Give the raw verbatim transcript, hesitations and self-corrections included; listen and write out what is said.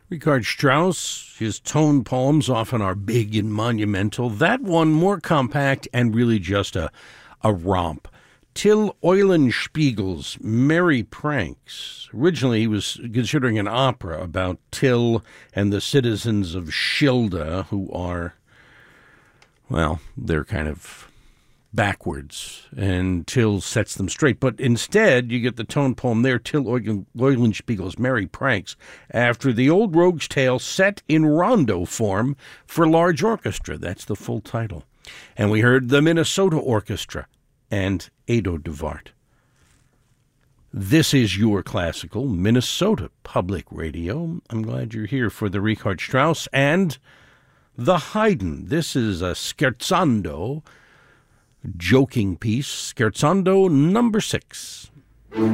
Richard Strauss, his tone poems often are big and monumental. That one more compact and really just a, a romp. Till Eulenspiegel's Merry Pranks. Originally, he was considering an opera about Till and the citizens of Schilda, who are, well, they're kind of backwards, and Till sets them straight. But instead, you get the tone poem there, Till Eulenspiegel's Merry Pranks, after the old rogue's tale set in rondo form for large orchestra. That's the full title. And we heard the Minnesota Orchestra and Edo Devart. This is your classical Minnesota Public Radio. I'm glad you're here for the Richard Strauss and the Haydn. This is a scherzando, joking piece, scherzando number six.